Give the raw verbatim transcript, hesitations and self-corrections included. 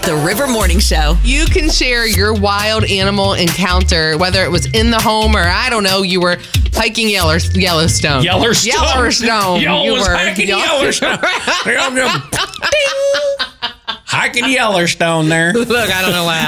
The River Morning Show. You can share your wild animal encounter, whether it was in the home or, I don't know, you were hiking Yeller- Yellowstone. Yellowstone. Yellowstone. Yo, you was were. hiking Yo- Yellowstone. Hiking Yellowstone there. Look, I don't know why.